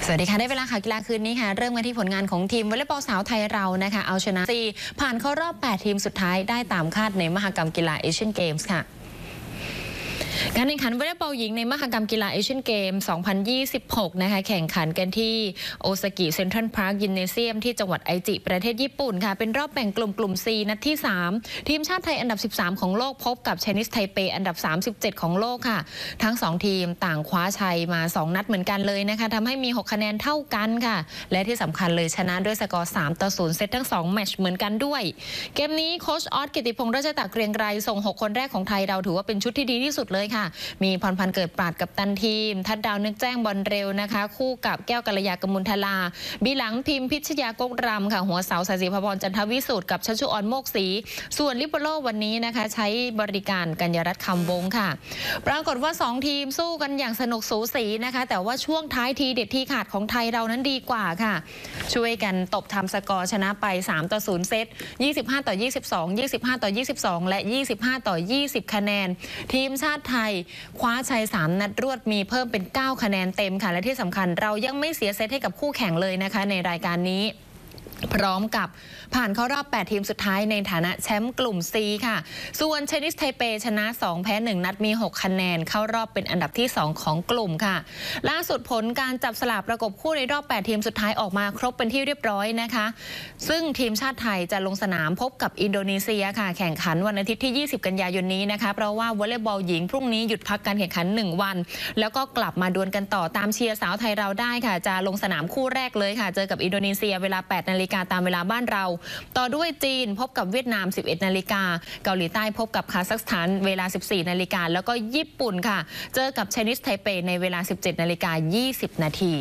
สวัสดีค่ะได้เวลาข่าวกีฬาคืนนี้ค่ะเริ่มกันที่ผลงานของทีมวอลเลย์บอลสาวไทยเรานะคะเอาชนะ4ผ่านเข้ารอบ8ทีมสุดท้ายได้ตามคาดในมหกรรมกีฬาเอเชียนเกมส์ค่ะการแข่งขันวอลเลย์บอลหญิงในมหกรรมกีฬาเอเชียนเกม 2026 นะคะแข่งขันกันที่โอซากิเซ็นทรัลพาร์คยิมเนเซียมที่จังหวัดไอจิประเทศญี่ปุ่นค่ะเป็นรอบแบ่งกลุ่ม C นัดที่ 3 ทีมชาติไทยอันดับ 13 ของโลกพบกับไชนีสไทเปอันดับ 37 ของโลกค่ะทั้ง 2 ทีมต่างคว้าชัยมา 2 นัดเหมือนกันเลยนะคะทำให้มี 6 คะแนนเท่ากันค่ะและที่สำคัญเลยชนะด้วยสกอร์ 3-0 เซตทั้ง 2 แมตช์เหมือนกันด้วยเกมนี้โค้ชออสกิติพงษ์ราชตะเกรียงไกรส่ง 6 คนแรกของไทยเราถือว่าเป็นชุดที่ดีที่สุดเลยค่ะมีพรพันธ์เกิดปราดกับตันทีมทัดดาวนึกแจ้งบอลเร็วนะคะคู่กับแก้วกัลยากมลทลาบีหลังพิมพิชยากกรำค่ะหัวเสาสศิภพรจันทวิสุทธิ์กับชัชชุออนโมกศรีส่วนลิเบโร่วันนี้นะคะใช้บริการกัญญรัตน์คำวงค่ะปรากฏว่า2ทีมสู้กันอย่างสนุกสูสีนะคะแต่ว่าช่วงท้ายทีเด็ดทีขาดของไทยเรานั้นดีกว่าค่ะช่วยกันตบทำสกอร์ชนะไป3-0เซต25-22 25-22และ25-20คะแนนทีมชาติไทยคว้าชัย3 นัดรวดมีเพิ่มเป็น9คะแนนเต็มค่ะและที่สำคัญเรายังไม่เสียเซตให้กับคู่แข่งเลยนะคะในรายการนี้พร้อมกับผ่านเข้ารอบ8ทีมสุดท้ายในฐานะแชมป์กลุ่ม C ค่ะส่วนไชนีสไทเปชนะ2แพ้1นัดมี6คะแนนเข้ารอบเป็นอันดับที่2ของกลุ่มค่ะล่าสุดผลการจับสลากประกบคู่ในรอบ8ทีมสุดท้ายออกมาครบเป็นที่เรียบร้อยนะคะซึ่งทีมชาติไทยจะลงสนามพบกับอินโดนีเซียค่ะแข่งขันวันอาทิตย์ที่20กันยายนนี้นะคะเพราะว่าวอลเลย์บอลหญิงพรุ่งนี้หยุดพักการแข่งขัน1วันแล้วก็กลับมาดวลกันต่อตามเชียร์สาวไทยเราได้ค่ะจะลงสนามคู่แรกเลยค่ะเจอกับอินโดนีเซียเวลา 8 นาฬิกาตามเวลาบ้านเราต่อด้วยจีนพบกับเวียดนาม 11 นาฬิกาเกาหลีใต้พบกับคาซัคสถานเวลา 14 นาฬิกาแล้วก็ญี่ปุ่นค่ะเจอกับไชนีสไทเปในเวลา 17 นาฬิกา 20 นาที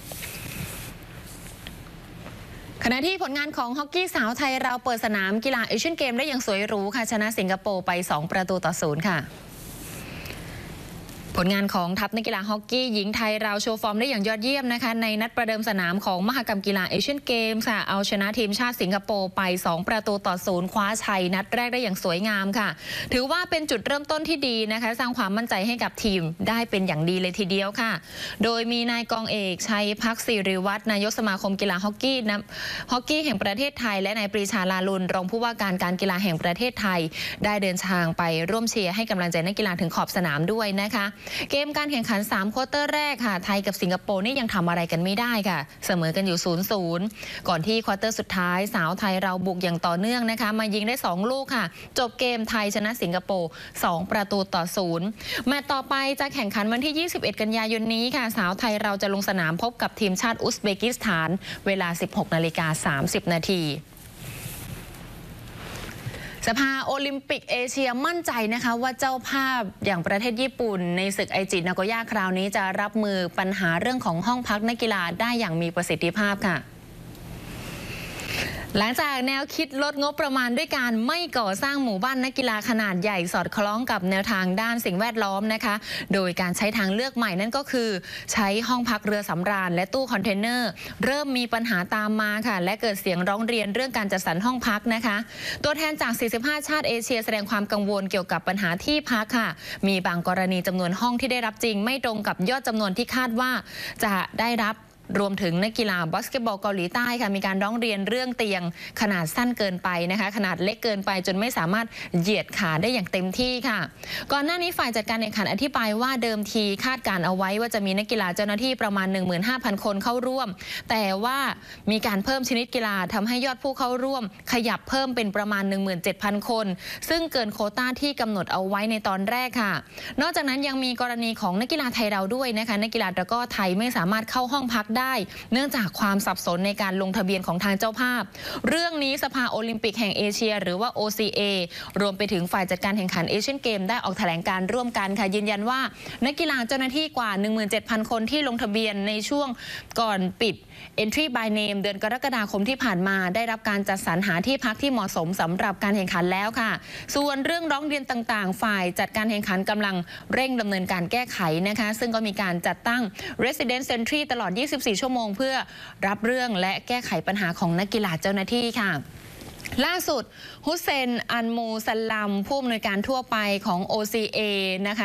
ขณะที่ผลงานของฮอกกี้สาวไทยเราเปิดสนามกีฬาเอเชียนเกมได้อย่างสวยหรูค่ะชนะสิงคโปร์ไป2-0ค่ะผลงานของทัพนักกีฬาฮอกกี้หญิงไทยเราโชว์ฟอร์มได้อย่างยอดเยี่ยมนะคะในนัดประเดิมสนามของมหกรรมกีฬาเอเชียนเกมส์ค่ะเอาชนะทีมชาติสิงคโปร์ไป2-0คว้าชัยนัดแรกได้อย่างสวยงามค่ะถือว่าเป็นจุดเริ่มต้นที่ดีนะคะสร้างความมั่นใจให้กับทีมได้เป็นอย่างดีเลยทีเดียวค่ะโดยมีนายกองเอกชัยพักศิริวัฒน์นายกสมาคมกีฬาฮอกกี้แห่งประเทศไทยและนายปรีชาลาลุนรองผู้ว่าการกีฬาแห่งประเทศไทยได้เดินทางไปร่วมเชียร์ให้กำลังใจนักกีฬาถึงขอบสนามด้วยนะคะเกมการแข่งขัน3ควอเตอร์แรกค่ะไทยกับสิงคโปร์นี่ยังทำอะไรกันไม่ได้ค่ะเสมอกันอยู่ 0-0 ก่อนที่ควอเตอร์สุดท้ายสาวไทยเราบุกอย่างต่อเนื่องนะคะมายิงได้2ลูกค่ะจบเกมไทยชนะสิงคโปร์2-0แมตช์ต่อไปจะแข่งขันวันที่21กันยายนนี้ค่ะสาวไทยเราจะลงสนามพบกับทีมชาติอุซเบกิสถานเวลา 16:30 นาทีสภาโอลิมปิกเอเชียมั่นใจนะคะว่าเจ้าภาพอย่างประเทศญี่ปุ่นในศึกไอจินาโกย่าคราวนี้จะรับมือปัญหาเรื่องของห้องพักนักกีฬาได้อย่างมีประสิทธิภาพค่ะหลังจากแนวคิดลดงบประมาณด้วยการไม่ก่อสร้างหมู่บ้านนักกีฬาขนาดใหญ่สอดคล้องกับแนวทางด้านสิ่งแวดล้อมนะคะโดยการใช้ทางเลือกใหม่นั่นก็คือใช้ห้องพักเรือสำราญและตู้คอนเทนเนอร์เริ่มมีปัญหาตามมาค่ะและเกิดเสียงร้องเรียนเรื่องการจัดสรรห้องพักนะคะตัวแทนจาก45ชาติเอเชียแสดงความกังวลเกี่ยวกับปัญหาที่พักค่ะมีบางกรณีจำนวนห้องที่ได้รับจริงไม่ตรงกับยอดจำนวนที่คาดว่าจะได้รับรวมถึงนักกีฬาบาสเกตบอลเกาหลีใต้ค่ะมีการร้องเรียนเรื่องเตียงขนาดสั้นเกินไปนะคะขนาดเล็กเกินไปจนไม่สามารถเหยียดขาได้อย่างเต็มที่ค่ะก่อนหน้านี้ฝ่ายจัดการแข่งขันอธิบายว่าเดิมทีคาดการเอาไว้ว่าจะมีนักกีฬาเจ้าหน้าที่ประมาณ 15,000 คนเข้าร่วมแต่ว่ามีการเพิ่มชนิดกีฬาทำให้ยอดผู้เข้าร่วมขยับเพิ่มเป็นประมาณ 17,000 คนซึ่งเกินโควต้าที่กำหนดเอาไว้ในตอนแรกค่ะนอกจากนั้นยังมีกรณีของนักกีฬาไทยเราด้วยนะคะนักกีฬาตะกร้อไทยไม่สามารถเข้าห้องพักได้เนื่องจากความสับสนในการลงทะเบียนของทางเจ้าภาพเรื่องนี้สภาโอลิมปิกแห่งเอเชียหรือว่า OCA รวมไปถึงฝ่ายจัดการแข่งขันเอเชียนเกมได้ออกแถลงการร่วมกันค่ะยืนยันว่านักกีฬาเจ้าหน้าที่กว่า 17,000 คนที่ลงทะเบียนในช่วงก่อนปิด Entry by Name เดือนกรกฎาคมที่ผ่านมาได้รับการจัดสรรหาที่พักที่เหมาะสมสำหรับการแข่งขันแล้วค่ะส่วนเรื่องร้องเรียนต่างๆฝ่ายจัดการแข่งขันกำลังเร่งดำเนินการแก้ไขนะคะซึ่งก็มีการจัดตั้ง Resident Sentry ตลอด 24 ชั่วโมงเพื่อรับเรื่องและแก้ไขปัญหาของนักกีฬาเจ้าหน้าที่ค่ะ ล่าสุดฮุสเซน อันมูซัลลัมผู้อำนวยการทั่วไปของ OCA นะคะ